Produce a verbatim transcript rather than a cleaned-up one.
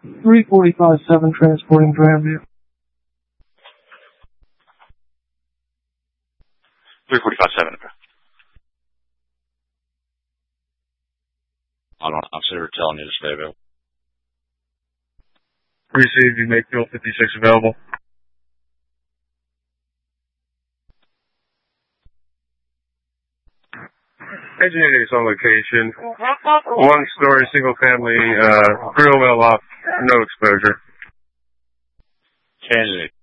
three forty-five seven transporting Grandview. three forty-five seven. I don't, officer telling you to stay available. Received, you make field fifty-six available. Agent eighty is on location. One story, single family, uh, grill well off, no exposure. Candidate.